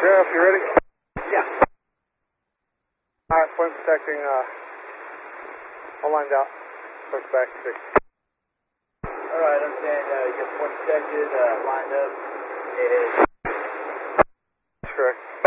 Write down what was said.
Sheriff, you ready? Yeah. Alright, point protecting, all lined out. Push back, 6. Alright, understand, you got point protected, lined up. It is. That's correct.